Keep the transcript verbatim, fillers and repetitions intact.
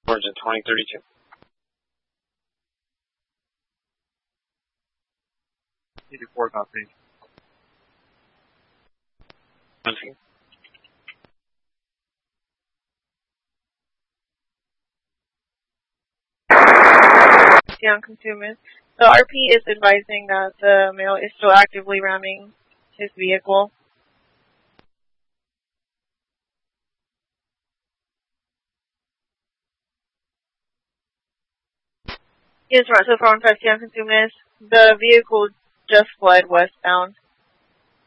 Origin twenty thirty-two. eighty-four copy. Okay. Down consumers. So R P is advising that the male is still actively ramming his vehicle. Yes, right. So from five Down consumers, the vehicle just fled westbound.